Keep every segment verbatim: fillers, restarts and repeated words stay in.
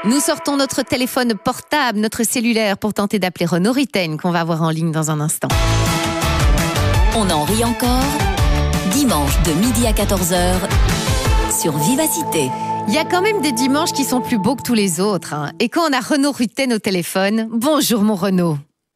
Nous sortons notre téléphone portable, notre cellulaire pour tenter d'appeler Renaud Rutten qu'on va avoir en ligne dans un instant. On en rit encore. Dimanche de midi à quatorze heures sur Vivacité. Il y a quand même des dimanches qui sont plus beaux que tous les autres. Hein. Et quand on a Renaud Rutten au téléphone, bonjour mon Renaud.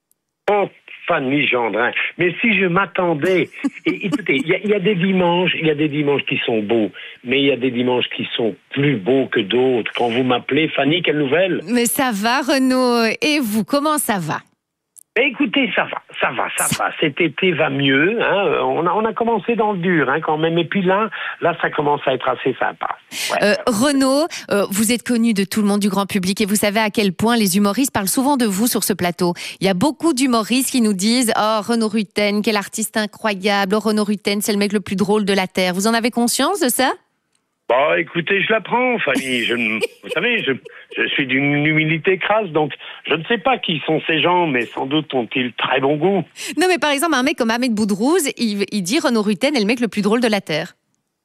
Oh, Fanny Gendrin, mais si je m'attendais... Et, écoutez, il y, y a des dimanches, il y a des dimanches qui sont beaux, mais il y a des dimanches qui sont plus beaux que d'autres. Quand vous m'appelez, Fanny, quelle nouvelle? Mais ça va Renaud, et vous, comment ça va? Écoutez, ça va, ça va, ça va. Cet été va mieux. Hein. On, a, on a commencé dans le dur hein, quand même. Et puis là, là, ça commence à être assez sympa. Ouais. Euh, Renaud, euh, vous êtes connu de tout le monde, du grand public, et vous savez à quel point les humoristes parlent souvent de vous sur ce plateau. Il y a beaucoup d'humoristes qui nous disent « Oh, Renaud Rutten, quel artiste incroyable. Oh, Renaud Rutten, c'est le mec le plus drôle de la Terre. » Vous en avez conscience de ça? Bon, écoutez, je l'apprends, Fanny. Je, vous savez, je, je suis d'une humilité crasse, donc je ne sais pas qui sont ces gens, mais sans doute ont-ils très bon goût. Non, mais par exemple, un mec comme Ahmed Boudrouz, il, il dit Renaud Rutten est le mec le plus drôle de la Terre.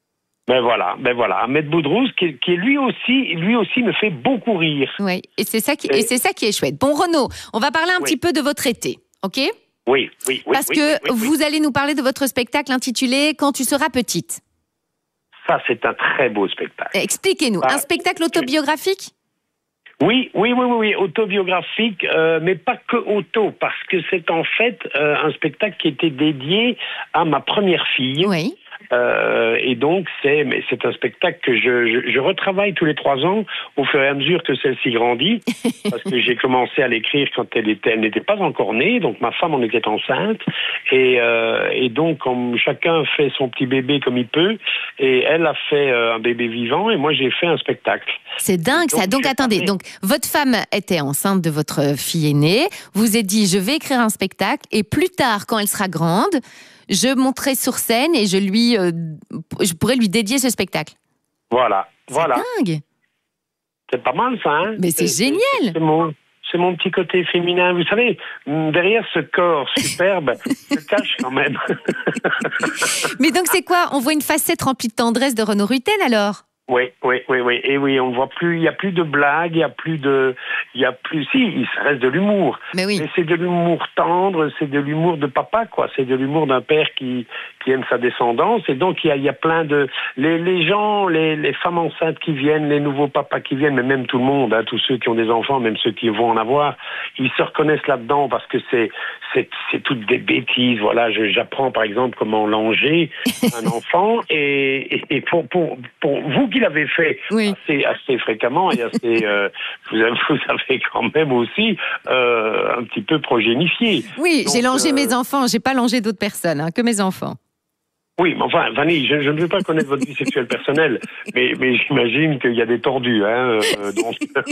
Ben voilà, ben voilà. Ahmed Boudrouz, qui, qui lui aussi, lui aussi me fait beaucoup rire. Oui, et c'est ça qui, et c'est ça qui est chouette. Bon, Renaud, on va parler un oui. petit peu de votre été, ok? Oui, oui, oui. Parce oui, que oui, oui, vous oui. allez nous parler de votre spectacle intitulé Quand tu seras petite. Ça, c'est un très beau spectacle. Expliquez-nous. Ah, un spectacle autobiographique? Oui, oui, oui, oui, oui, autobiographique, euh, mais pas que auto, parce que c'est en fait euh, un spectacle qui était dédié à ma première fille. Oui. Euh, et donc, c'est, mais c'est un spectacle que je, je, je retravaille tous les trois ans au fur et à mesure que celle-ci grandit, parce que j'ai commencé à l'écrire quand elle était, elle n'était pas encore née, donc ma femme en était enceinte, et, euh, et donc comme chacun fait son petit bébé comme il peut, et elle a fait euh, un bébé vivant, et moi j'ai fait un spectacle. C'est dingue donc, ça. Donc attendez, donc votre femme était enceinte de votre fille aînée, vous vous êtes dit je vais écrire un spectacle, et plus tard quand elle sera grande, je monterai sur scène et je lui, euh, je pourrais lui dédier ce spectacle. Voilà, voilà. C'est dingue. C'est pas mal ça, hein? Mais c'est, c'est génial. C'est, c'est, mon, c'est mon petit côté féminin. Vous savez, derrière ce corps superbe, se cache quand même. Mais donc c'est quoi? On voit une facette remplie de tendresse de Renaud Rutten alors? Oui, oui, oui, oui. Et oui, on voit plus, il y a plus de blagues, il y a plus de, il y a plus, si, il reste de l'humour. Mais oui. Mais c'est de l'humour tendre, c'est de l'humour de papa, quoi. C'est de l'humour d'un père qui, qui aime sa descendance. Et donc, il y a, il y a plein de, les, les gens, les, les femmes enceintes qui viennent, les nouveaux papas qui viennent, mais même tout le monde, hein, tous ceux qui ont des enfants, même ceux qui vont en avoir, ils se reconnaissent là-dedans parce que c'est, c'est, c'est toutes des bêtises. Voilà, je, j'apprends par exemple comment langer un enfant et, et, et pour, pour, pour vous qui l'avez fait oui. assez, assez fréquemment et assez, euh, vous, avez, vous avez quand même aussi euh, un petit peu progénifié. Oui, donc, j'ai langé euh... mes enfants, j'ai pas langé d'autres personnes, hein, que mes enfants. Oui, mais enfin, Vanille, je, je ne veux pas connaître votre vie sexuelle personnelle, mais, mais j'imagine qu'il y a des tordus. Hein, euh, donc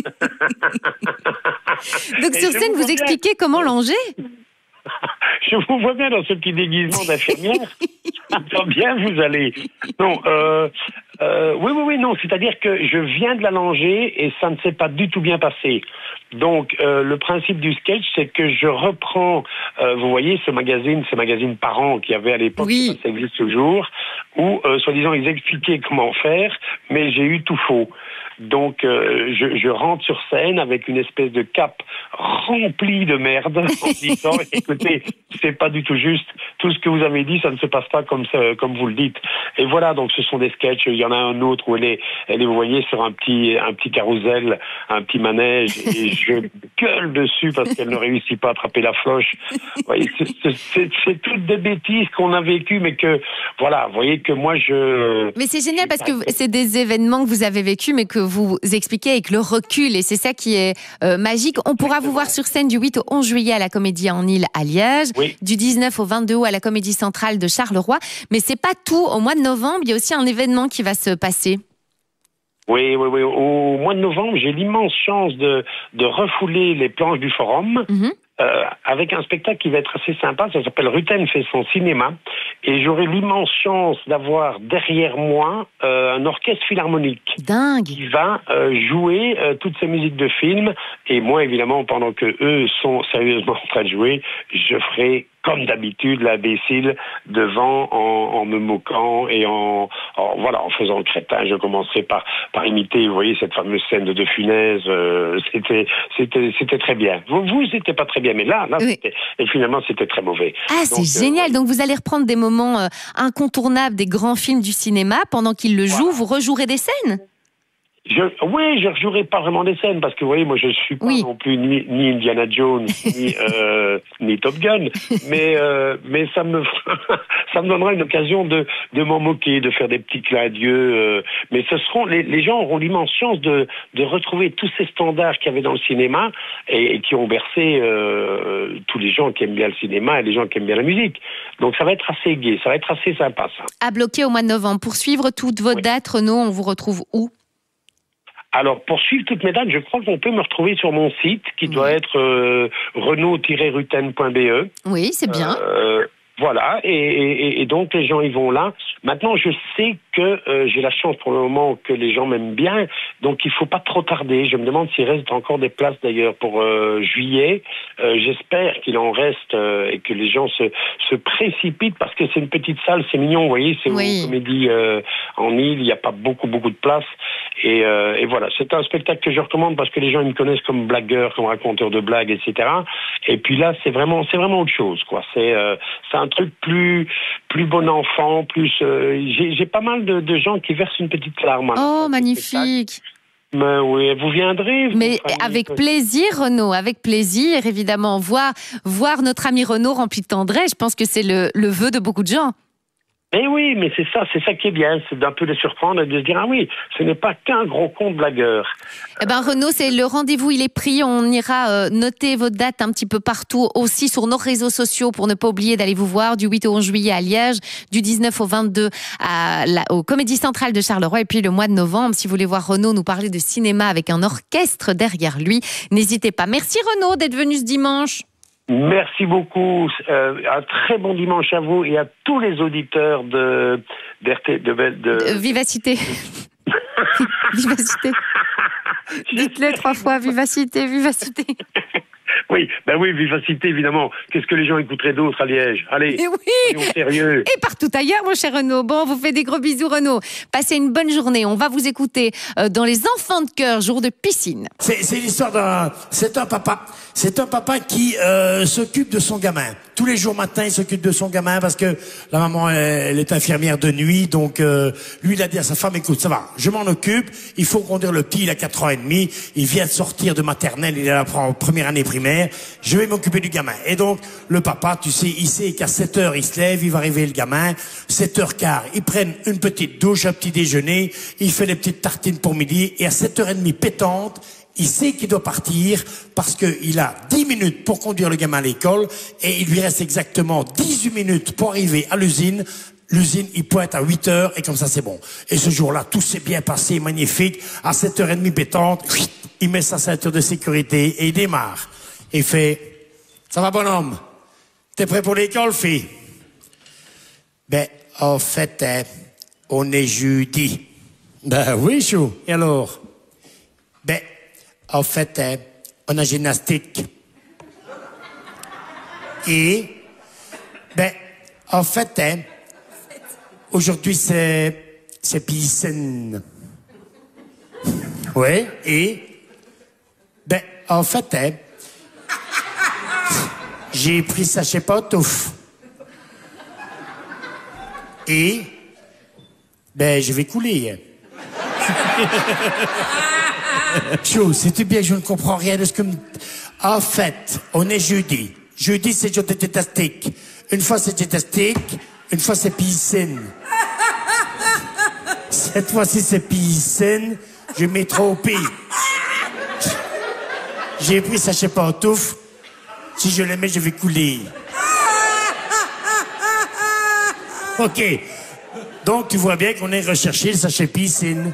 donc sur scène, vous, vous expliquez bien comment langer? Je vous vois bien dans ce petit déguisement d'infirmière. J'entends bien, vous allez. Non, euh, euh, oui, oui, oui, non. C'est-à-dire que je viens de la langer et ça ne s'est pas du tout bien passé. Donc, euh, le principe du sketch, c'est que je reprends, euh, vous voyez, ce magazine, ce magazine Parents qu'il y avait à l'époque, oui. ça existe toujours, où, euh, soi-disant, ils expliquaient comment faire, mais j'ai eu tout faux. Donc, euh, je, je rentre sur scène avec une espèce de cape remplie de merde en disant, écoutez, c'est pas du tout juste. Tout ce que vous avez dit, ça ne se passe pas comme ça, comme vous le dites. Et voilà, donc ce sont des sketchs. Il y en a un autre où elle est, elle est, vous voyez, sur un petit, un petit carrousel, un petit manège, et je gueule dessus parce qu'elle ne réussit pas à attraper la floche. Vous voyez, c'est, c'est, c'est, c'est toutes des bêtises qu'on a vécues, mais que, voilà, vous voyez que moi, je... Mais c'est génial parce que c'est des événements que vous avez vécus, mais que vous expliquez avec le recul, et c'est ça qui est euh, magique. On pourra vous voir sur scène du huit au onze juillet à la Comédie en Île à Liège, oui. du dix-neuf au vingt-deux août à la Comédie Centrale de Charleroi. Mais c'est pas tout. Au mois de novembre, il y a aussi un événement qui va se passer. Oui, oui, oui. Au mois de novembre, j'ai l'immense chance de, de refouler les planches du Forum. Mm-hmm. Euh, avec un spectacle qui va être assez sympa, ça s'appelle Rutten fait son cinéma, et j'aurai l'immense chance d'avoir derrière moi euh, un orchestre philharmonique. Dingue. Qui va euh, jouer euh, toutes ces musiques de films, et moi évidemment pendant que eux sont sérieusement en train de jouer, je ferai comme d'habitude l'imbécile devant en, en me moquant et en, en voilà en faisant le crétin. Je commencerai par par imiter, vous voyez, cette fameuse scène de De Funès. Euh, c'était c'était c'était très bien. Vous vous c'était pas très bien, mais là là oui. c'était, et finalement c'était très mauvais. Ah, c'est Donc, génial. Euh, Donc vous allez reprendre des moments euh, incontournables des grands films du cinéma pendant qu'ils le jouent. Voilà. Vous rejouerez des scènes. Je, oui, je ne rejouerai pas vraiment des scènes parce que vous voyez, moi je suis pas oui. non plus ni, ni Indiana Jones ni, euh, ni Top Gun, mais euh, mais ça me ça me donnera une occasion de de m'en moquer, de faire des petits clins d'yeux. Euh, mais ce seront les, les gens auront l'immense chance de de retrouver tous ces standards qu'il y avait dans le cinéma et, et qui ont bercé euh, tous les gens qui aiment bien le cinéma et les gens qui aiment bien la musique. Donc ça va être assez gai, ça va être assez sympa ça. À bloquer au mois de novembre. Pour suivre toutes vos oui. dates, Renaud, on vous retrouve où? Alors, pour suivre toutes mes dates, je crois qu'on peut me retrouver sur mon site, qui doit oui. être euh, renaud tiret ruten point b e. Oui, c'est bien. Euh, voilà, et, et, et donc les gens y vont là. Maintenant, je sais que euh, j'ai la chance pour le moment que les gens m'aiment bien, donc il faut pas trop tarder. Je me demande s'il reste encore des places d'ailleurs pour euh, juillet. Euh, j'espère qu'il en reste euh, et que les gens se, se précipitent parce que c'est une petite salle, c'est mignon, vous voyez, c'est oui. une comédie euh, en île, il n'y a pas beaucoup beaucoup de place. Et, euh, et voilà, c'est un spectacle que je recommande parce que les gens ils me connaissent comme blagueur, comme raconteur de blagues, et cetera. Et puis là, c'est vraiment, c'est vraiment autre chose, quoi. C'est, euh, c'est un truc plus, plus bon enfant, plus. Euh, j'ai, j'ai pas mal de, de gens qui versent une petite larme. Oh, magnifique. Mais oui, vous viendrez. Vous Mais avec plaisir, Renaud, avec plaisir, évidemment. Voir, voir notre ami Renaud rempli de tendresse, je pense que c'est le, le vœu de beaucoup de gens. Eh oui, mais c'est ça, c'est ça qui est bien, c'est d'un peu les surprendre et de se dire, ah oui, ce n'est pas qu'un gros con de blagueur. Eh ben Renaud, c'est le rendez-vous, il est pris, on ira euh, noter vos dates un petit peu partout, aussi sur nos réseaux sociaux pour ne pas oublier d'aller vous voir du huit au onze juillet à Liège, du dix-neuf au vingt-deux à la, au Comédie Centrale de Charleroi, et puis le mois de novembre, si vous voulez voir Renaud nous parler de cinéma avec un orchestre derrière lui, n'hésitez pas. Merci Renaud d'être venu ce dimanche. Merci beaucoup. Euh, un très bon dimanche à vous et à tous les auditeurs de d'R T de, de, de... Euh, Vivacité. Vivacité. Dites-le trois fois. Vivacité, Vivacité. Oui, ben oui, Vivacité, évidemment. Qu'est-ce que les gens écouteraient d'autre à Liège? Allez, et oui. soyons sérieux. Et partout ailleurs, mon cher Renaud. Bon, on vous fait des gros bisous, Renaud. Passez une bonne journée. On va vous écouter euh, dans Les Enfants de Cœur, jour de piscine. C'est, c'est l'histoire d'un... C'est un papa. C'est un papa qui euh, s'occupe de son gamin. Tous les jours matin, il s'occupe de son gamin parce que la maman, elle, elle est infirmière de nuit. Donc, euh, lui, il a dit à sa femme, écoute, ça va, je m'en occupe. Il faut conduire le petit, il a quatre ans et demi. Il vient de sortir de maternelle, il est en première année primaire. Je vais m'occuper du gamin. Et donc, le papa, tu sais, il sait qu'à sept heures, il se lève, il va réveiller le gamin. sept heures quinze, ils prennent une petite douche, un petit déjeuner. Il fait des petites tartines pour midi. Et à sept heures trente pétante, il sait qu'il doit partir parce qu'il a dix minutes pour conduire le gamin à l'école et il lui reste exactement dix-huit minutes pour arriver à l'usine. L'usine, il pointe à huit heures et comme ça, c'est bon. Et ce jour-là, tout s'est bien passé, magnifique. À sept heures trente pétante, il met sa ceinture de sécurité et il démarre. Il fait, ça va, bonhomme? T'es prêt pour l'école, fille? Ben, en fait, hein, on est jeudi. Ben oui, chou. Et alors? Ben, en fait, hein, on a gymnastique. Et, ben, en fait, hein, aujourd'hui, c'est, c'est piscine. Ouais, et, ben, en fait, hein, j'ai pris ça, je sais pas, touffe. Et, ben, je vais couler. Chou, sais-tu bien que je ne comprends rien de ce que... En fait, on est jeudi. Jeudi, c'est jour de gymnastique. Une fois, c'est gymnastique. Une fois, c'est piscine. Cette fois-ci, c'est piscine. Je m'ai trompé. J'ai pris ça, je sais pas, touffe. Si je les mets, je vais couler. OK. Donc, tu vois bien qu'on est recherché le sachet piscine.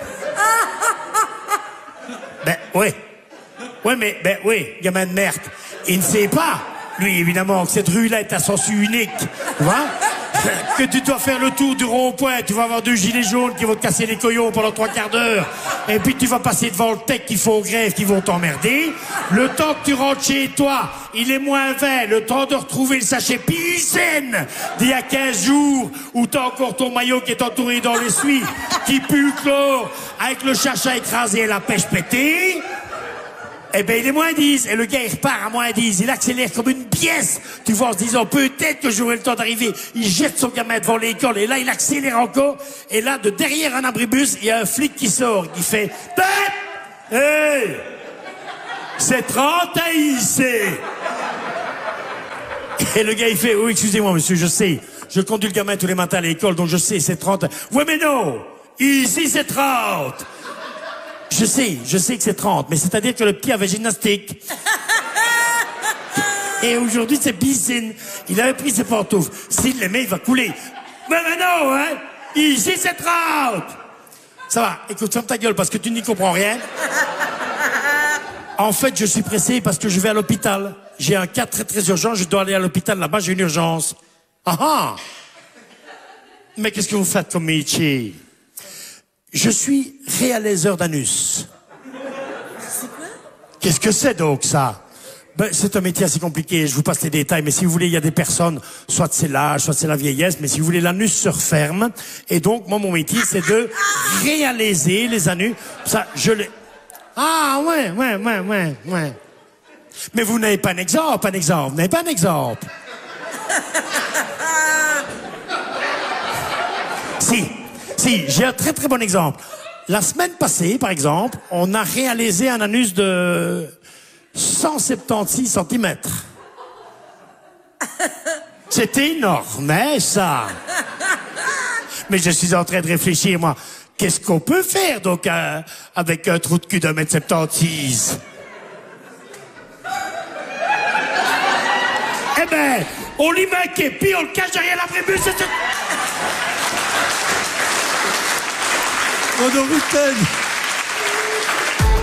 Ben, oui. Oui, mais, ben, oui, gamin de merde. Il ne sait pas, lui, évidemment, que cette rue-là est à sens unique. Tu vois? que tu dois faire le tour du rond-point, tu vas avoir deux gilets jaunes qui vont te casser les couillons pendant trois quarts d'heure, et puis tu vas passer devant le tech qui font grève, qui vont t'emmerder. Le temps que tu rentres chez toi, il est moins vingt, le temps de retrouver le sachet Piscine d'il y a quinze jours, où t'as encore ton maillot qui est entouré dans l'essuie, qui pue le chlore, avec le chacha écrasé et la pêche pétée. Eh ben, il est moins dix. Et le gars, il repart à moins dix. Il accélère comme une pièce. Tu vois, en se disant, peut-être que j'aurai le temps d'arriver. Il jette son gamin devant l'école. Et là, il accélère encore. Et là, de derrière un abribus, il y a un flic qui sort. Qui fait, hé! Hey, c'est trente à ici. Et le gars, il fait, oh, excusez-moi, monsieur, je sais. Je conduis le gamin tous les matins à l'école, donc je sais, c'est trente. Ouais, mais non! Ici, c'est trente. Je sais, je sais que c'est trente, mais c'est-à-dire que le petit avait gymnastique. Et aujourd'hui, c'est piscine. Il avait pris ses pantoufles. S'il l'aimait, il va couler. Mais, mais non, hein! Ici, c'est trente! Ça va, écoute, ferme ta gueule parce que tu n'y comprends rien. En fait, je suis pressé parce que je vais à l'hôpital. J'ai un cas très très urgent, je dois aller à l'hôpital, là-bas, j'ai une urgence. Ah ah! Mais qu'est-ce que vous faites comme métier? Je suis réaliseur d'anus. C'est quoi? Qu'est-ce que c'est donc ça? Ben, c'est un métier assez compliqué, je vous passe les détails, mais si vous voulez, il y a des personnes, soit c'est l'âge, soit c'est la vieillesse, mais si vous voulez, l'anus se referme. Et donc, moi, mon métier, c'est de réaliser les anus. Ça, je les... Ah, ouais, ouais, ouais, ouais, ouais. Mais vous n'avez pas un exemple, un exemple, vous n'avez pas un exemple. Si. Si, j'ai un très très bon exemple. La semaine passée, par exemple, on a réalisé un anus de cent soixante-seize centimètres. C'était énorme, hein, ça. Mais je suis en train de réfléchir, moi. Qu'est-ce qu'on peut faire, donc, euh, avec un trou de cul d'un mètre soixante-seize? Eh ben, on lui met un képi, on le cache derrière l'abribus, c'est... On en route.